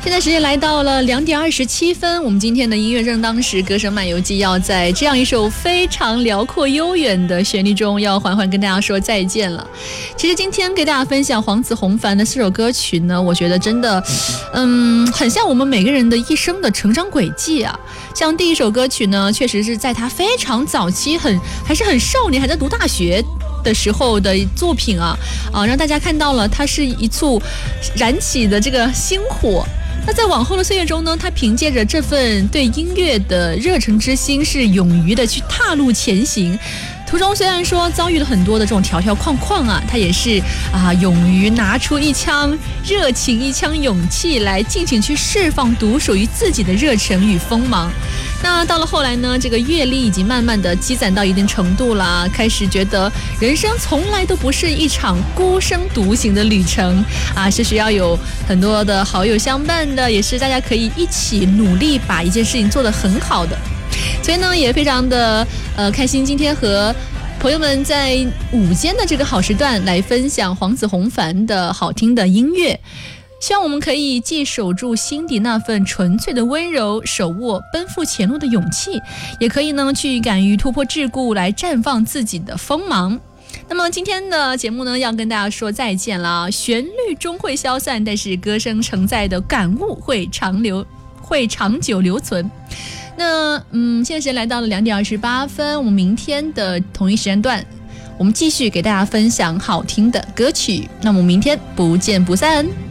现在时间来到了2:27，我们今天的音乐正当时，歌声漫游记要在这样一首非常辽阔悠远的旋律中，要缓缓跟大家说再见了。其实今天给大家分享黄子弘凡的4首歌曲呢，我觉得真的，很像我们每个人的一生的成长轨迹啊。像第一首歌曲呢，确实是在他非常早期，还是很少年，还在读大学的时候的作品啊，让大家看到了它是一簇燃起的这个星火。那在往后的岁月中呢，他凭借着这份对音乐的热忱之心，是勇于的去踏入前行。途中虽然说遭遇了很多的这种条条框框啊，他也是勇于拿出一腔热情、一腔勇气来尽情去释放独属于自己的热忱与锋芒。那到了后来呢，这个阅历已经慢慢的积攒到一定程度了，开始觉得人生从来都不是一场孤身独行的旅程是需要有很多的好友相伴的，也是大家可以一起努力把一件事情做得很好的。所以呢，也非常的开心，今天和朋友们在午间的这个好时段来分享黄子弘凡的好听的音乐。希望我们可以既守住心底那份纯粹的温柔，手握奔赴前路的勇气，也可以呢去敢于突破桎梏，来绽放自己的锋芒。那么今天的节目呢，要跟大家说再见了。旋律终会消散，但是歌声承载的感悟会长久留存。那现在时间来到了2:28，我们明天的同一时间段，我们继续给大家分享好听的歌曲。那么明天不见不散。